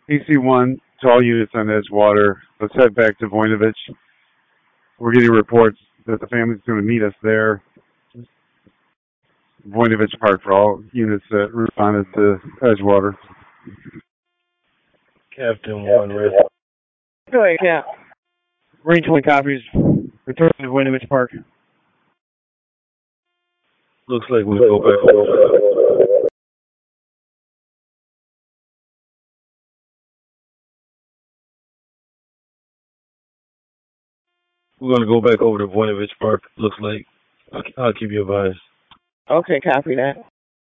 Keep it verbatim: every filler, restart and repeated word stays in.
P C one to all units on Edgewater. Let's head back to Voinovich. We're getting reports that the family's going to meet us there. Voinovich Park for all units that responded to Edgewater. Captain One Risk. Go ahead, Cap. Range one copies. Return to Winovich Park. Looks like we'll go back. We're gonna go back over to Voinovich Park. Looks like I'll, I'll keep you advised. Okay, copy that.